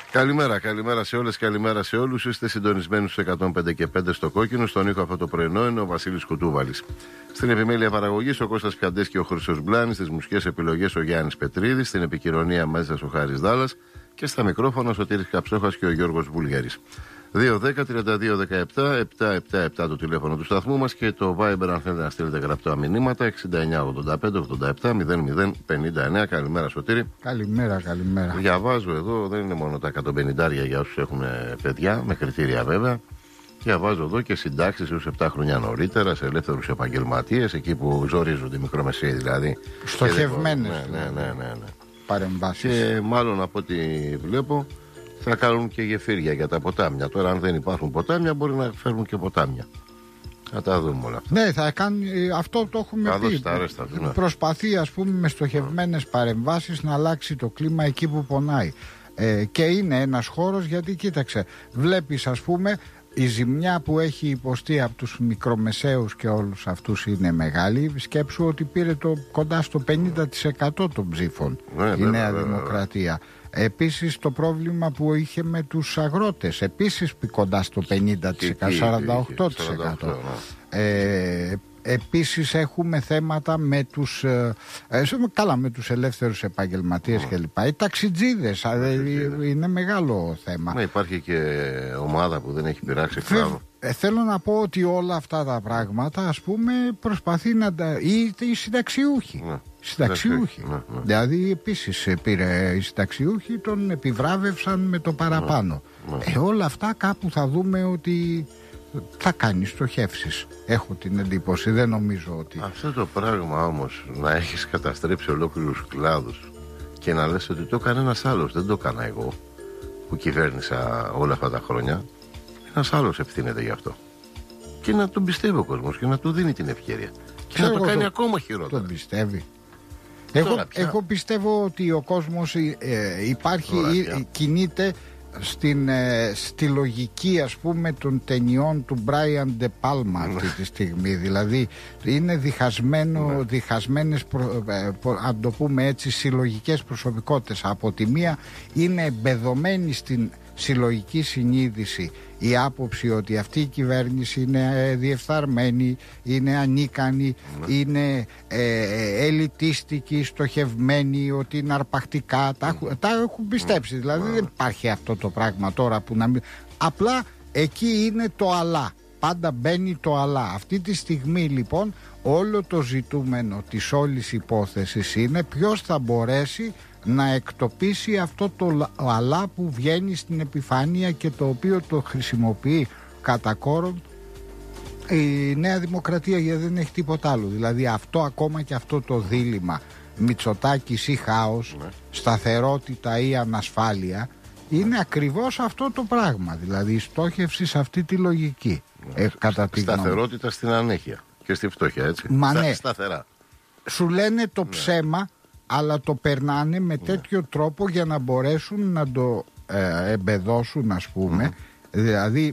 Καλημέρα σε όλες, καλημέρα σε όλους. Είστε συντονισμένοι στους 105 και 5 στο Κόκκινο. Στον ήχο αυτό το πρωινό είναι ο Βασίλης Κουτούβαλης. Στην επιμέλεια παραγωγής ο Κώστας Πιαντές και ο Χρυσός Μπλάνης. Στις μουσικές επιλογές ο Γιάννης Πετρίδης. Στην επικοινωνία μέσα ο Χάρης Δάλλας. Και στα μικρόφωνα ο Σωτήρης Καψόχας και ο Γιώργος Βουλγέρης. 2-10-32-17-777 το τηλέφωνο του σταθμού μας και το Viber αν θέλετε να στείλετε γραπτά μηνύματα 69-85-87-00-59. Καλημέρα Σωτήρη. Καλημέρα. Διαβάζω εδώ, δεν είναι μόνο τα 150 για όσους έχουν παιδιά, με κριτήρια βέβαια. Διαβάζω εδώ και συντάξεις έως 7 χρόνια νωρίτερα σε ελεύθερους επαγγελματίες, εκεί που ζορίζονται οι μικρομεσαίοι δηλαδή. Στοχευμένες ναι. παρεμβάσεις. Και μάλλον από ό,τι βλέπω θα κάνουν και γεφύρια για τα ποτάμια. Τώρα, αν δεν υπάρχουν ποτάμια, μπορεί να φέρουν και ποτάμια. Θα τα δούμε όλα αυτά. Ναι, θα κάνουν, αυτό το έχουμε πει. Προσπαθεί, ας πούμε, με στοχευμένες παρεμβάσεις να αλλάξει το κλίμα εκεί που πονάει. Και είναι ένας χώρος, γιατί κοίταξε, βλέπεις, ας πούμε, η ζημιά που έχει υποστεί από τους μικρομεσαίους και όλους αυτούς είναι μεγάλη. Σκέψου ότι πήρε κοντά στο 50% των ψήφων η Νέα Δημοκρατία. Επίσης το πρόβλημα που είχε με τους αγρότες, επίσης κοντά στο 50%, 48%. Επίσης έχουμε θέματα με τους με τους ελεύθερους επαγγελματίες κλπ. Οι ταξιτζίδες είναι μεγάλο θέμα. Ναι, υπάρχει και ομάδα που δεν έχει πειράξει κλάδο. Θέλω να πω ότι όλα αυτά τα πράγματα, ας πούμε, προσπαθεί να τα... οι συνταξιούχοι. Συνταξιούχοι. Δηλαδή επίσης πήρε οι συνταξιούχοι, τον επιβράβευσαν με το παραπάνω. Όλα αυτά κάπου θα δούμε ότι θα κάνει στοχεύσεις. Έχω την εντύπωση, δεν νομίζω ότι... Αυτό το πράγμα όμως, να έχεις καταστρέψει ολόκληρους κλάδους και να λες ότι το έκανε ένας άλλος, δεν το έκανα εγώ που κυβέρνησα όλα αυτά τα χρόνια, ένας άλλος ευθύνεται γι' αυτό. Και να τον πιστεύει ο κόσμος και να του δίνει την ευκαιρία. Και να το κάνει ακόμα χειρότερα. Τον πιστεύει. Εγώ πιστεύω ότι ο κόσμος κινείται στη λογική, ας πούμε, των ταινιών του Brian De Palma αυτή τη στιγμή. Δηλαδή είναι διχασμένες αν το πούμε έτσι, συλλογικές προσωπικότητες. Από τη μία είναι εμπεδομένη στην συλλογική συνείδηση η άποψη ότι αυτή η κυβέρνηση είναι διεφθαρμένη, είναι ανίκανη, είναι ελιτίστικη, στοχευμένη, ότι είναι αρπακτικά. Τα έχουν πιστέψει. Δηλαδή δεν υπάρχει αυτό το πράγμα τώρα που να μην... Απλά εκεί είναι το αλλά. Πάντα μπαίνει το αλλά. Αυτή τη στιγμή λοιπόν όλο το ζητούμενο της όλης υπόθεσης είναι ποιος θα μπορέσει να εκτοπίσει αυτό το αλλά που βγαίνει στην επιφάνεια και το οποίο το χρησιμοποιεί κατά κόρον η Νέα Δημοκρατία, γιατί δεν έχει τίποτα άλλο. Δηλαδή αυτό, ακόμα και αυτό το δίλημμα Μητσοτάκης ή χάος, σταθερότητα ή ανασφάλεια, είναι ακριβώς αυτό το πράγμα. Δηλαδή η στόχευση σε αυτή τη λογική. Κατά τη σταθερότητα στην ανέχεια και στη φτώχεια, έτσι. Σταθερά. Σου λένε το ψέμα, αλλά το περνάνε με τέτοιο τρόπο για να μπορέσουν να το εμπεδώσουν, ας πούμε. Δηλαδή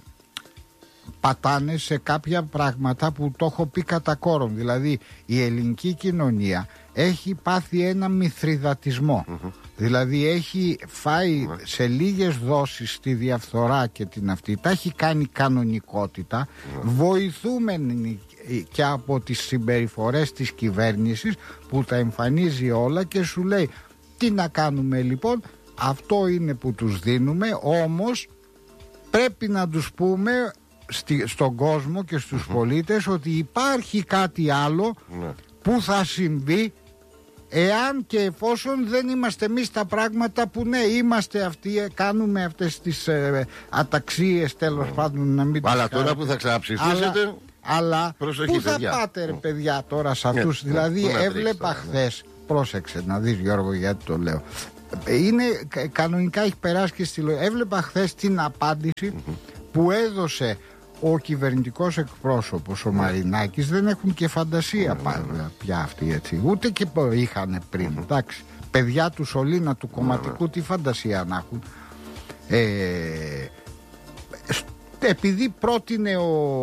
πατάνε σε κάποια πράγματα που το έχω πει κατά κόρον. Δηλαδή η ελληνική κοινωνία έχει πάθει ένα μηθριδατισμό. Δηλαδή έχει φάει σε λίγες δόσεις τη διαφθορά και την αυτή. Τα έχει κάνει κανονικότητα, βοηθούμενοι και από τις συμπεριφορές της κυβέρνησης που τα εμφανίζει όλα και σου λέει τι να κάνουμε λοιπόν. Αυτό είναι που τους δίνουμε, όμως πρέπει να τους πούμε στον κόσμο και στους πολίτες ότι υπάρχει κάτι άλλο που θα συμβεί εάν και εφόσον δεν είμαστε εμείς τα πράγματα που είμαστε αυτοί, κάνουμε αυτές τις αταξίες, τέλος πάντων, να μην... Αλλά τώρα που θα ξαναψηφίσετε, αλλά προσοχή, πού θα πάτε ρε παιδιά τώρα σε αυτούς? Δηλαδή έβλεπα χθες, πρόσεξε να δεις Γιώργο γιατί το λέω, είναι κανονικά έχει περάσει και στη λογική. Έβλεπα χθες την απάντηση που έδωσε ο κυβερνητικός εκπρόσωπος ο Μαρινάκης. Δεν έχουν και φαντασία πια αυτοί, έτσι. Ούτε και είχαν πριν. Εντάξει, παιδιά του σωλήνα του κομματικού, τι φαντασία να έχουν. Επειδή πρότεινε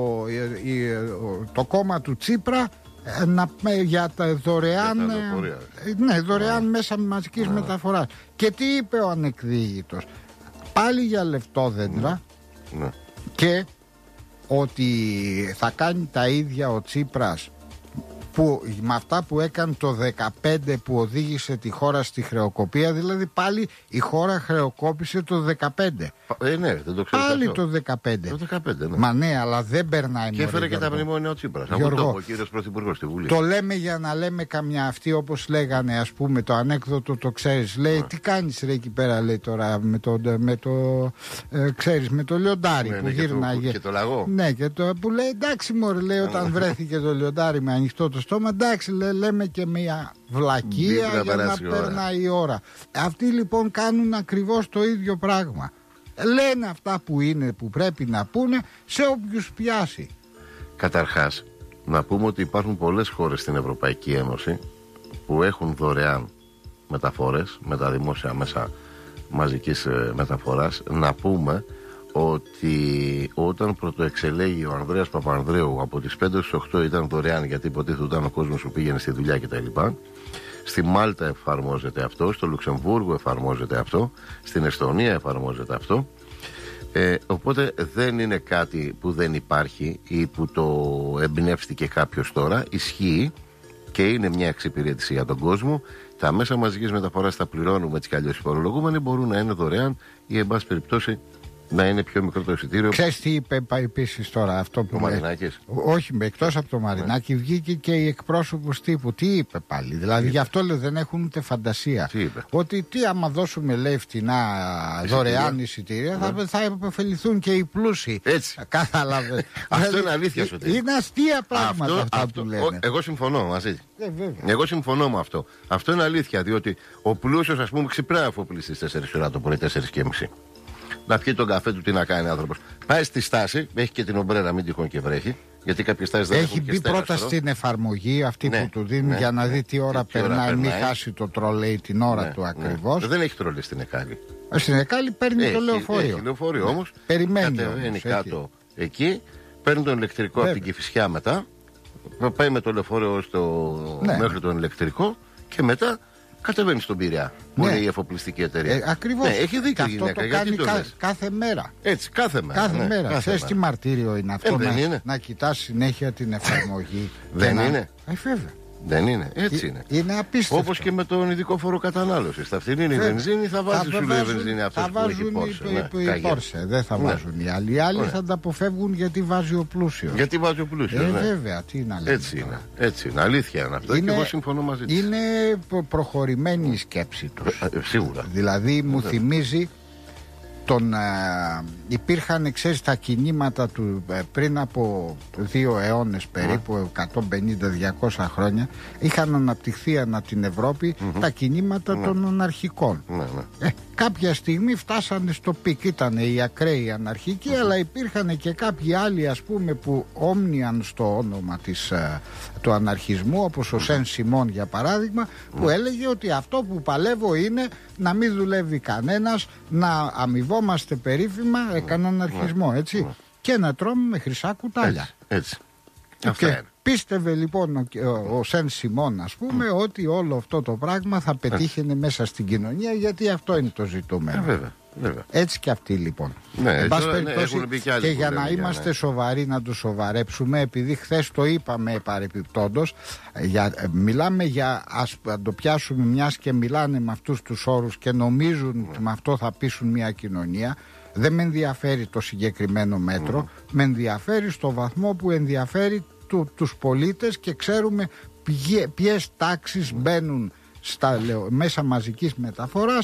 το κόμμα του Τσίπρα για τα δωρεάν, δωρεάν μέσα μαζικής μεταφοράς. Και τι είπε ο ανεκδίγητος? πάλι για λεφτόδεντρα, και ότι θα κάνει τα ίδια ο Τσίπρας που, με αυτά που έκανε το 2015 που οδήγησε τη χώρα στη χρεοκοπία. Δηλαδή πάλι η χώρα χρεοκόπησε το 2015. Ναι, δεν το ξέρω. Πάλι το 2015. Το 2015, ναι. Μα ναι, αλλά δεν περνάει. Και έφερε και τα μνημόνια ο Τσίπρας. Ο κύριος Πρωθυπουργός στη Βουλή. Το λέμε για να λέμε καμιά αυτή, όπως λέγανε, ας πούμε, το ανέκδοτο, το ξέρεις. Λέει, τι κάνεις ρε εκεί πέρα, λέει τώρα, ξέρεις, με το λιοντάρι που γύρναγε. Και το λαγό. Ναι, και το που λέει, εντάξει μωρέ, λέει, όταν βρέθηκε το λιοντάρι με ανοιχτό το στόμα, εντάξει, λέμε και μια βλακεία για να περνάει η ώρα. Αυτοί λοιπόν κάνουν ακριβώς το ίδιο πράγμα. Λένε αυτά που είναι, που πρέπει να πούνε, σε όποιους πιάσει. Καταρχάς, να πούμε ότι υπάρχουν πολλές χώρες στην Ευρωπαϊκή Ένωση που έχουν δωρεάν μεταφορές με τα δημόσια μέσα μαζικής μεταφοράς. Να πούμε ότι όταν πρωτοεξελέγει ο Ανδρέας Παπανδρέου από τις 5 στις 8 ήταν δωρεάν, γιατί υποτίθεται όταν ο κόσμος που πήγαινε στη δουλειά κτλ. Στη Μάλτα εφαρμόζεται αυτό, στο Λουξεμβούργο εφαρμόζεται αυτό, στην Εστονία εφαρμόζεται αυτό. Οπότε δεν είναι κάτι που δεν υπάρχει ή που το εμπνεύστηκε κάποιος τώρα. Ισχύει και είναι μια εξυπηρέτηση για τον κόσμο. Τα μέσα μαζικής μεταφοράς τα πληρώνουμε έτσι κι αλλιώς οι φορολογούμενοι, μπορούν να είναι δωρεάν ή εν πάση περιπτώσει να είναι πιο μικρό το εισιτήριο. Ξέρεις τι είπε επίσης τώρα αυτό που ο Μαρινάκης? Όχι, εκτός από το Μαρινάκη βγήκε και η εκπρόσωπος τύπου. Τι είπε πάλι? Δηλαδή γι' αυτό λέει δεν έχουν ούτε φαντασία. Τι είπε? Ότι τι άμα δώσουμε, λέει, φτηνά δωρεάν εισιτήρια, θα επωφεληθούν και οι πλούσιοι. Έτσι. Κατάλαβε. Αυτό είναι αλήθεια σου. Είναι αστεία πράγματα αυτά που λένε. Εγώ συμφωνώ μαζί. Εγώ συμφωνώ με αυτό. Αυτό είναι αλήθεια, διότι ο πλούσιος, ας πούμε, ξυπνάει αφού πλήσει στις 4 ώρα το πρωί, 4:30. Να πιει τον καφέ του, τι να κάνει άνθρωπος? Πάει στη στάση, έχει και την ομπρέλα, μην τυχόν και βρέχει. Γιατί κάποιες στάσεις δεν έχουν. Έχει μπει πρώτα στην εφαρμογή αυτή που του δίνει για να δει τι ώρα περνάει, μην χάσει το τρολέι την ώρα του ακριβώς. Δεν έχει τρολέι στην Εκάλη. Στην Εκάλη παίρνει το λεωφορείο. Έχει λεωφορείο όμως. Περιμένει. Κατεβαίνει κάτω εκεί, παίρνει τον ηλεκτρικό από την Κηφισιά μετά. Πάει με το λεωφορείο μέχρι τον ηλεκτρικό και μετά κατεβαίνει στον Πειραιά. Που είναι η εφοπλιστική εταιρεία. Ακριβώς. Έχει δίκιο η γυναίκα. Αυτό το κάνει κάθε μέρα. Έτσι, κάθε μέρα. Κάθε μέρα. Ξέρεις τι μαρτύριο είναι αυτό? Να κοιτάς συνέχεια την εφαρμογή. Δεν είναι? Βέβαια. Δεν είναι, έτσι είναι. Είναι απίστευτο. Όπως και με τον ειδικό φόρο κατανάλωσης. Θα φτηνίνει η βενζίνη, θα βάζει σου λέει βενζίνη αυτός που έχει Πόρσε. Οι Πόρσε, δεν θα βάζουν οι άλλοι. Οι άλλοι θα τα αποφεύγουν γιατί βάζει ο πλούσιος. Γιατί βάζει ο πλούσιος. Βέβαια, τι να λέμε. Έτσι είναι. Αλήθεια είναι αυτό. Και εγώ συμφωνώ μαζί της. Είναι προχωρημένη η σκέψη τους. Σίγουρα. Δηλαδή μου θυμίζει υπήρχαν, ξέρεις, τα κινήματα του πριν από 2 αιώνες περίπου, 150-200 χρόνια, είχαν αναπτυχθεί ανά την Ευρώπη τα κινήματα των αναρχικών. Κάποια στιγμή φτάσανε στο πικ, ήταν οι ακραίοι αναρχικοί, αλλά υπήρχαν και κάποιοι άλλοι, ας πούμε, που όμνιαν στο όνομα του αναρχισμού, όπως ο Σεν Σιμών για παράδειγμα, που έλεγε ότι αυτό που παλεύω είναι να μην δουλεύει κανένας, να αμοιβόμαστε περίφημα, έκανε αναρχισμό, έτσι, και να τρώμε με χρυσά κουτάλια. Έτσι. Και πίστευε λοιπόν ο Σεν Σιμών, ας πούμε, ότι όλο αυτό το πράγμα θα πετύχαινε μέσα στην κοινωνία, γιατί αυτό είναι το ζητούμενο. Βέβαια. Έτσι και αυτοί λοιπόν. Και για να είμαστε σοβαροί, να το σοβαρέψουμε, επειδή χθες το είπαμε παρεπιπτόντος, μιλάμε για, ας το πιάσουμε, μιας και μιλάνε με αυτούς τους όρους και νομίζουν ότι με αυτό θα πείσουν μια κοινωνία. Δεν με ενδιαφέρει το συγκεκριμένο μέτρο, με ενδιαφέρει στο βαθμό που ενδιαφέρει τους πολίτες και ξέρουμε ποιες τάξεις μπαίνουν στα μέσα μαζικής μεταφοράς,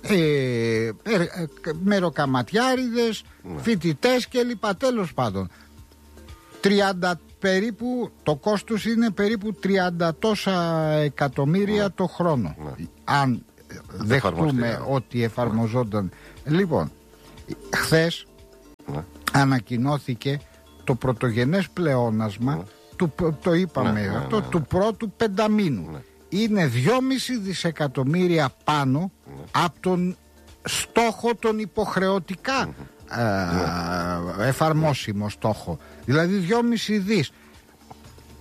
μεροκαματιάριδες, φοιτητές κλπ. Τέλος πάντων, 30 περίπου, το κόστος είναι περίπου 30 τόσα εκατομμύρια το χρόνο, αν δεχτούμε ότι εφαρμοζόταν. Λοιπόν, χθες ανακοινώθηκε το πρωτογενές πλεόνασμα το είπαμε αυτό, του πρώτου πενταμήνου. Είναι 2,5 δισεκατομμύρια πάνω από τον στόχο τον υποχρεωτικά εφαρμόσιμο στόχο. Δηλαδή 2,5 δις.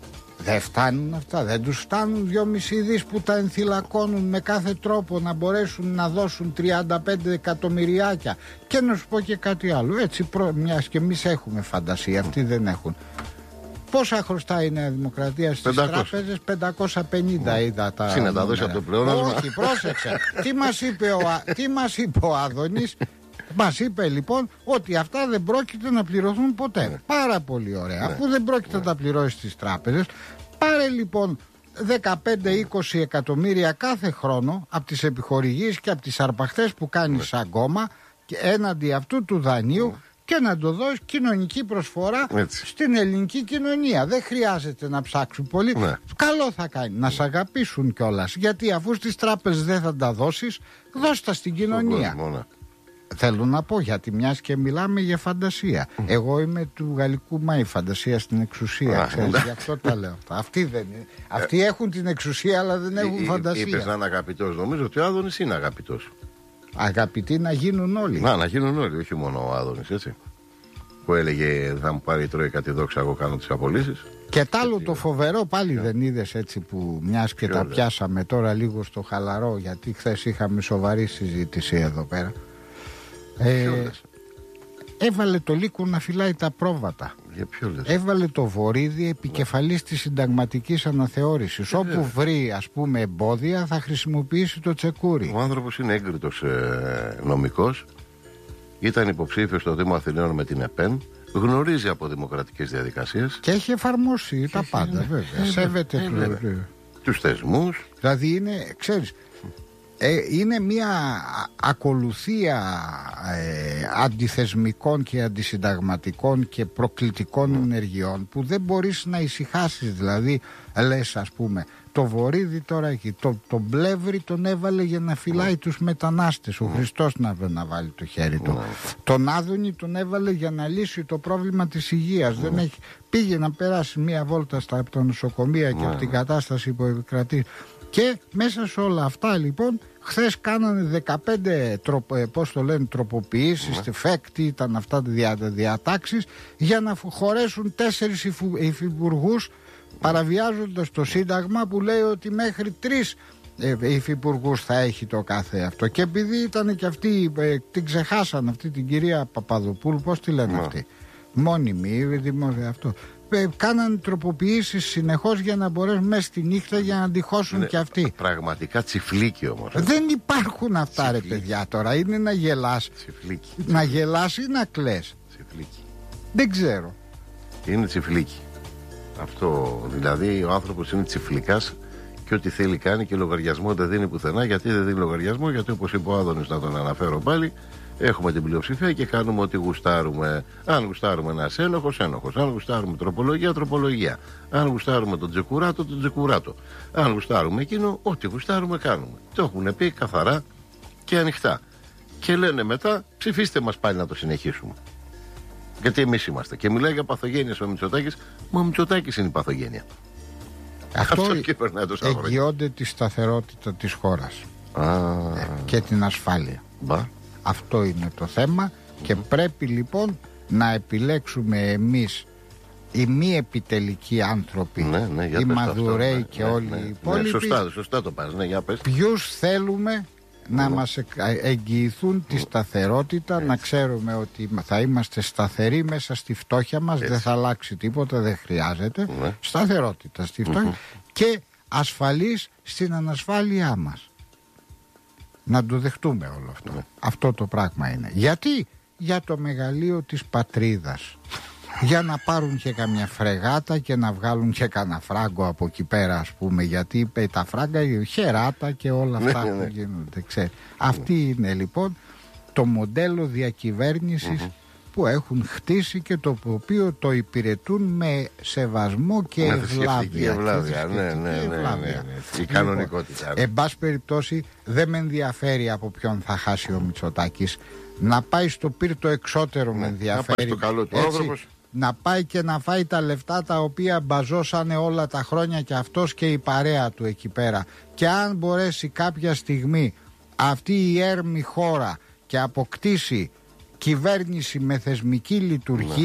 Δεν φτάνουν αυτά, δεν τους φτάνουν 2,5 δις που τα ενθυλακώνουν με κάθε τρόπο να μπορέσουν να δώσουν 35 εκατομμυριάκια. Και να σου πω και κάτι άλλο, έτσι μιας και εμείς έχουμε φαντασία, αυτοί δεν έχουν. Πόσα χρωστάει η Νέα Δημοκρατία στις τράπεζες? 550 είδα τα. Συνετά δώσει από το πλεόνασμα. Όχι, πρόσεξε. Τι μας είπε ο Άδωνης? Μας είπε λοιπόν ότι αυτά δεν πρόκειται να πληρωθούν ποτέ. Πάρα πολύ ωραία. Αφού δεν πρόκειται να τα πληρώσει στις τράπεζες, πάρε λοιπόν 15-20 εκατομμύρια κάθε χρόνο από τις επιχορηγήσεις και από τις αρπαχτές που κάνεις σαν κόμμα και έναντι αυτού του δανείου και να το δώσει κοινωνική προσφορά στην ελληνική κοινωνία. Δεν χρειάζεται να ψάξουν πολύ. Καλό θα κάνει να σε αγαπήσουν κιόλας. Γιατί αφού στις τράπεζες δεν θα τα δώσεις, δώσ' τα στην κοινωνία. Θέλω να πω, γιατί μιας και μιλάμε για φαντασία. Εγώ είμαι του γαλλικού Μάη, φαντασία στην εξουσία. Ξέρεις, γι' αυτό τα λέω αυτά. Αυτοί δεν είναι. Αυτοί έχουν την εξουσία, αλλά δεν έχουν φαντασία. Είπες να είναι αγαπητός. Νομίζω ότι ο Άδωνης είναι αγαπητός. Αγαπητοί να γίνουν όλοι. Να γίνουν όλοι, όχι μόνο ο Άδωνης, έτσι. Που έλεγε θα μου πάρει η Τρόικα τη δόξα, εγώ κάνω τις απολύσεις. Και τ' άλλο το φοβερό πάλι δεν είδες, έτσι, που μιας και τα πιάσαμε τώρα λίγο στο χαλαρό, γιατί χθες είχαμε σοβαρή συζήτηση εδώ πέρα. Έβαλε το Λύκο να φυλάει τα πρόβατα. Για ποιο λες? Έβαλε το Βορίδη επικεφαλής της συνταγματικής αναθεώρησης. Όπου βρει, ας πούμε, εμπόδια θα χρησιμοποιήσει το τσεκούρι. Ο άνθρωπος είναι έγκριτος νομικός. Ήταν υποψήφιος στο Δήμο Αθηναίων με την ΕΠΕΝ. Γνωρίζει από δημοκρατικές διαδικασίες. Και έχει εφαρμόσει τα πάντα, βέβαια. Σέβεται τους θεσμούς. Δηλαδή είναι, ξέρεις, είναι μια ακολουθία αντιθεσμικών και αντισυνταγματικών και προκλητικών ενεργειών που δεν μπορείς να ησυχάσεις. Δηλαδή λες, ας πούμε, το Βορίδη τώρα εκεί, τον Πλεύρη τον έβαλε για να φυλάει τους μετανάστες, ο Χριστός να βάλει το χέρι του. Τον Άδωνη τον έβαλε για να λύσει το πρόβλημα της υγείας. Δεν έχει, πήγε να περάσει μία βόλτα από τα νοσοκομεία και από την κατάσταση που επικρατεί. Και μέσα σε όλα αυτά λοιπόν χθες κάνανε 15 τροποποιήσεις, φέκτη ήταν αυτά τα διατάξεις, για να χωρέσουν 4 υφυπουργούς, παραβιάζοντας το Σύνταγμα που λέει ότι μέχρι 3 υφυπουργούς θα έχει το κάθε αυτό. Και επειδή ήταν και αυτή, την ξεχάσαν αυτή την κυρία Παπαδοπούλου, πώς τη λένε αυτή, μόνιμη, δημόσια αυτό. Κάναν τροποποιήσεις συνεχώς για να μπορέσουν μέσα στη νύχτα για να αντιχώσουν και αυτοί. Πραγματικά τσιφλίκι όμως. Δεν υπάρχουν αυτά, τσιφλίκι. Ρε παιδιά, τώρα είναι να γελάς. Τσιφλίκι. Να γελάς ή να κλαις? Τσιφλίκι. Δεν ξέρω. Είναι τσιφλίκι. Αυτό δηλαδή, ο άνθρωπος είναι τσιφλικάς και ό,τι θέλει κάνει και λογαριασμό δεν δίνει πουθενά. Γιατί δεν δίνει λογαριασμό? Γιατί όπως είπε ο Άδωνης, να τον αναφέρω πάλι, έχουμε την πλειοψηφία και κάνουμε ό,τι γουστάρουμε. Αν γουστάρουμε ένας ένοχος, ένοχος. Αν γουστάρουμε τροπολογία, τροπολογία. Αν γουστάρουμε τον τζεκουράτο, τον τζεκουράτο. Αν γουστάρουμε εκείνο, ό,τι γουστάρουμε κάνουμε. Το έχουν πει καθαρά και ανοιχτά. Και λένε μετά, ψηφίστε μας πάλι να το συνεχίσουμε. Γιατί εμείς είμαστε. Και μιλάει για παθογένειες ο Μητσοτάκης, μα ο Μητσοτάκης είναι η παθογένεια. Αυτό εγγυώνται τη σταθερότητα της χώρας και την ασφάλεια. Αυτό είναι το θέμα και πρέπει λοιπόν να επιλέξουμε εμείς οι μη επιτελικοί άνθρωποι, οι Μαδουρέοι και όλοι οι υπόλοιποι. Σωστά το πας, για πες. Ποιους θέλουμε να μας εγγυηθούν τη σταθερότητα, να ξέρουμε ότι θα είμαστε σταθεροί μέσα στη φτώχεια μας, δεν θα αλλάξει τίποτα, δεν χρειάζεται. Σταθερότητα στη φτώχεια και ασφαλής στην ανασφάλειά μας. Να το δεχτούμε όλο αυτό. Αυτό το πράγμα είναι. Γιατί? Για το μεγαλείο της πατρίδας. Για να πάρουν και καμιά φρεγάτα και να βγάλουν και κανένα φράγκο από εκεί πέρα, ας πούμε. Γιατί είπε τα φράγκα, χεράτα και όλα αυτά που γίνονται. Ξέρει. Αυτή είναι λοιπόν το μοντέλο διακυβέρνησης που έχουν χτίσει και το οποίο το υπηρετούν με σεβασμό και ευλάβεια. Η κανονικότητα. Εν πάση περιπτώσει δεν με ενδιαφέρει από ποιον θα χάσει ο Μητσοτάκης. Να πάει στο πύρτο εξώτερο με ενδιαφέρει. Να πάει στο καλό του άνθρωπος. Να πάει και να φάει τα λεφτά τα οποία μπαζώσανε όλα τα χρόνια και αυτός και η παρέα του εκεί πέρα. Και αν μπορέσει κάποια στιγμή αυτή η έρμη χώρα και αποκτήσει κυβέρνηση με θεσμική λειτουργία,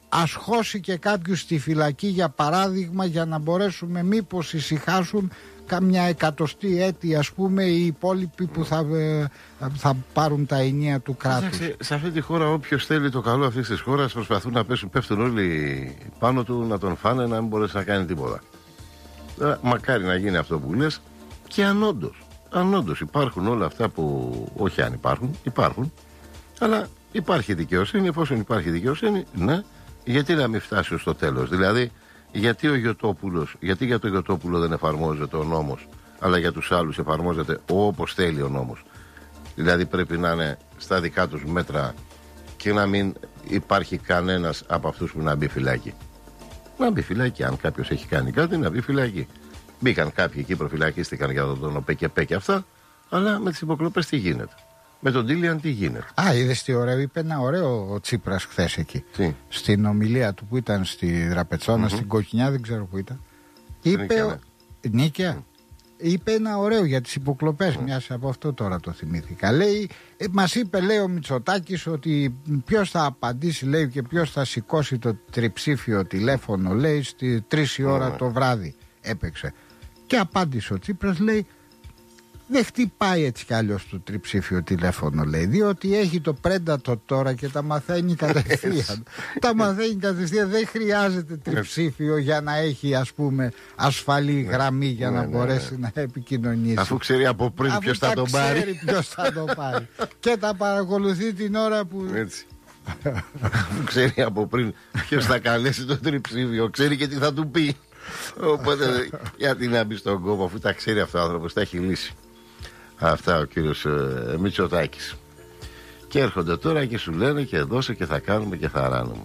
ας χώσει και κάποιους στη φυλακή, για παράδειγμα, για να μπορέσουμε μήπως ησυχάσουν κάμια εκατοστή έτη, ας πούμε, οι υπόλοιποι που θα πάρουν τα ενία του κράτους. Σε αυτή τη χώρα όποιος θέλει το καλό αυτής της χώρας προσπαθούν να πέφτουν όλοι πάνω του, να τον φάνε, να μην μπορέσει να κάνει τίποτα. Μακάρι να γίνει αυτό που λες, και αν όντως υπάρχουν όλα αυτά που, όχι αν υπάρχουν, αλλά υπάρχει δικαιοσύνη. Εφόσον υπάρχει δικαιοσύνη, ναι, γιατί να μην φτάσει στο τέλος? Δηλαδή, γιατί για το Γιωτόπουλο δεν εφαρμόζεται ο νόμος, αλλά για τους άλλους εφαρμόζεται όπως θέλει ο νόμος? Δηλαδή πρέπει να είναι στα δικά τους μέτρα και να μην υπάρχει κανένας από αυτούς που να μπει φυλάκι. Να μπει φυλάκι, αν κάποιος έχει κάνει κάτι, να μπει φυλάκι. Μπήκαν κάποιοι εκεί, προφυλακίστηκαν για τον ΟΠΕ και αυτά, αλλά με τις υποκλοπές τι γίνεται? Με τον Τίλιαν τι γίνεται? Είδες τι ωραίο? Είπε ένα ωραίο ο Τσίπρας χθες εκεί. Τι? Στην ομιλία του που ήταν στη Δραπετσόνα, στην Κοκκινιά, δεν ξέρω που ήταν. Είπε. Νίκαια. Είπε ένα ωραίο για τις υποκλοπές. Μιας από αυτό τώρα το θυμήθηκα. Λέει, μας είπε, λέει ο Μητσοτάκης, ότι ποιος θα απαντήσει, λέει, και ποιος θα σηκώσει το τριψήφιο τηλέφωνο, λέει, στις 3 η ώρα το βράδυ. Έπαιξε. Και απάντησε ο Τσίπρας, λέει, δεν χτυπάει έτσι κι αλλιώς το τριψήφιο τηλέφωνο, λέει, διότι έχει το Predator τώρα και τα μαθαίνει κατευθείαν. Τα μαθαίνει κατευθείαν, δεν χρειάζεται τριψήφιο για να έχει, ας πούμε, ασφαλή γραμμή για να μπορέσει να επικοινωνήσει. Αφού ξέρει από πριν ποιος θα τον πάρει. Ξέρει ποιος θα τον πάρει. Και τα παρακολουθεί την ώρα που... Έτσι. Αφού ξέρει από πριν ποιος θα καλέσει το τριψήφιο, ξέρει και τι θα του πει. Οπότε γιατί να μπει στον κόπο, αφού τα ξέρει αυτό ο άνθρωπος, τα έχει λύσει αυτά ο κύριος Μητσοτάκης. Και έρχονται τώρα και σου λένε και δώσε και θα κάνουμε και θα ράνουμε.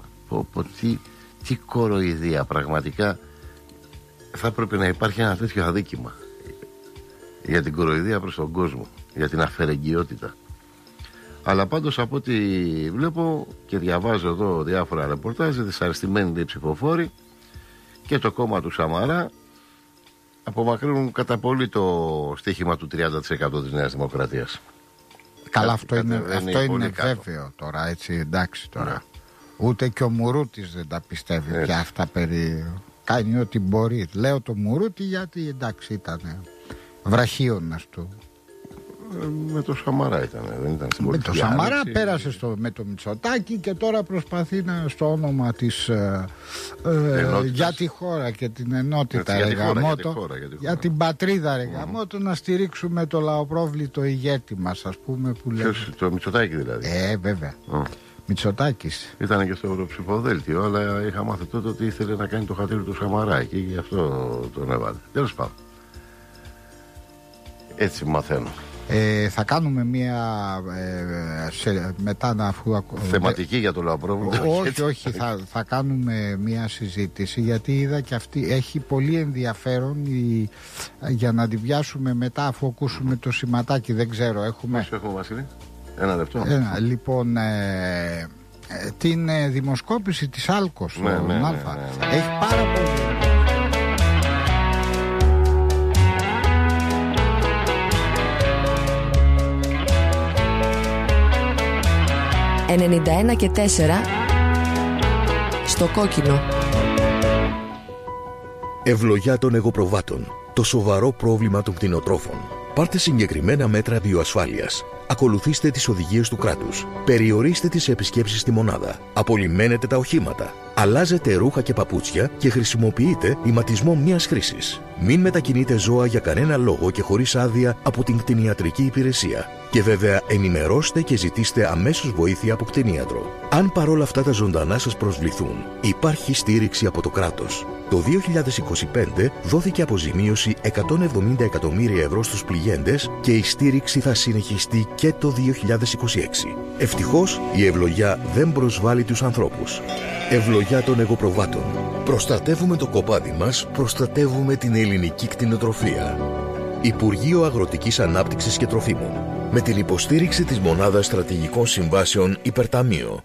Τι κοροϊδία, πραγματικά. Θα πρέπει να υπάρχει ένα τέτοιο αδίκημα για την κοροϊδία προς τον κόσμο, για την αφαιρεγγιότητα. Αλλά πάντως από ό,τι βλέπω και διαβάζω εδώ διάφορα ρεπορτάζ, δυσαρεστημένοι οι ψηφοφόροι και το κόμμα του Σαμαρά απομακρύνουν κατά πολύ το στοίχημα του 30% της Νέας Δημοκρατίας. Καλά, αυτό είναι βέβαιο τώρα, έτσι, εντάξει τώρα. Ναι. Ούτε και ο Μουρούτης δεν τα πιστεύει πια αυτά περί... Κάνει ό,τι μπορεί. Λέω το Μουρούτη γιατί, εντάξει, ήταν βραχίωνας του. Με το Σαμαρά ήταν, δεν ήταν στην πολιτική. Με το Σαμαρά πέρασε με το Μητσοτάκη και τώρα προσπαθεί στο όνομα της για τη χώρα και την ενότητα για την πατρίδα Ρεγαμότο να στηρίξουμε το λαοπρόβλητο ηγέτη μας, ας πούμε, που λέει. Το Μητσοτάκη δηλαδή. Βέβαια. Μητσοτάκης. Ήταν και στο Ευρωψηφοδέλτιο, αλλά είχα μάθει τότε ότι ήθελε να κάνει το χατήρι του Σαμαρά και γι' αυτό τον έβαλε. Τέλος πάντων. Έτσι μαθαίνω. Θα κάνουμε μετά αφού θεματική για το λαοπρόβλητο. Όχι, θα κάνουμε μια συζήτηση, γιατί είδα και αυτή έχει πολύ ενδιαφέρον για να τη βιάσουμε μετά αφού ακούσουμε το σηματάκι. Δεν ξέρω, έχουμε. Πόσο έχουμε, Βασίλη? Ένα λεπτό. Λοιπόν, την δημοσκόπηση της Άλκος έχει πάρα πολύ. 91 και 4 στο κόκκινο. Ευλογιά των εγωπροβάτων. Το σοβαρό πρόβλημα των κτηνοτρόφων. Πάρτε συγκεκριμένα μέτρα βιοασφάλειας. Ακολουθήστε τις οδηγίες του κράτους. Περιορίστε τις επισκέψεις στη μονάδα. Απολυμμένετε τα οχήματα. Αλλάζετε ρούχα και παπούτσια και χρησιμοποιείτε ηματισμό μιας χρήσης. Μην μετακινείτε ζώα για κανένα λόγο και χωρίς άδεια από την κτηνιατρική υπηρεσία. Και βέβαια ενημερώστε και ζητήστε αμέσως βοήθεια από κτηνίατρο. Αν παρόλα αυτά τα ζωντανά σας προσβληθούν, υπάρχει στήριξη από το κράτος. Το 2025 δόθηκε αποζημίωση 170 εκατομμύρια ευρώ στους πληγέντες και η στήριξη θα συνεχιστεί και το 2026. Ευτυχώς η ευλογιά δεν προσβάλλει τους ανθρώπους. Ευλογιά των εγωπροβάτων. Προστατεύουμε το κοπάδι μας, προστατεύουμε την ελληνική κτηνοτροφία. Υπουργείο Αγροτικής Ανάπτυξης και Τροφίμων. Με την υποστήριξη της Μονάδας Στρατηγικών Συμβάσεων Υπερταμείο.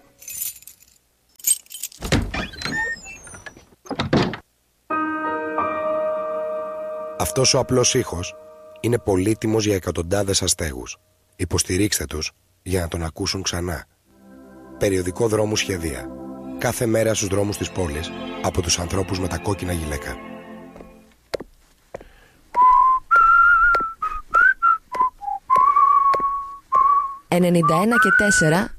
Αυτός ο απλός ήχος είναι πολύτιμος για εκατοντάδες αστέγους. Υποστηρίξτε τους για να τον ακούσουν ξανά. Περιοδικό Δρόμου Σχεδία. κάθε μέρα στους δρόμους της πόλης από τους ανθρώπους με τα κόκκινα γυλαίκα. «91 και 4